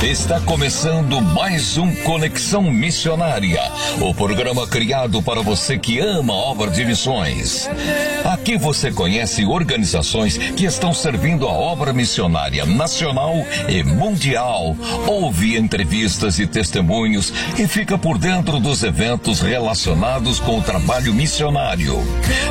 Está começando mais um Conexão Missionária, o programa criado para você que ama a obra de missões. Aqui você conhece organizações que estão servindo a obra missionária nacional e mundial. Ouve entrevistas e testemunhos e fica por dentro dos eventos relacionados com o trabalho missionário.